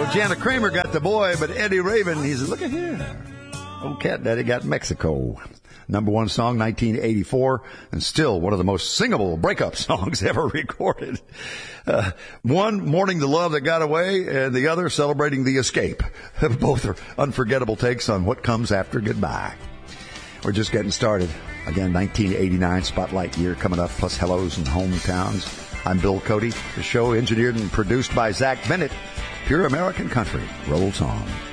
Jana Kramer got the boy, but Eddie Raven, he said, look at here. Old Cat Daddy got Mexico. Number one song, 1984, and still one of the most singable breakup songs ever recorded. One, mourning the love that got away, and the other, celebrating the escape. Both are unforgettable takes on what comes after goodbye. We're just getting started. Again, 1989 Spotlight year coming up, plus hellos and hometowns. I'm Bill Cody. The show engineered and produced by Zach Bennett. Pure American country rolls on.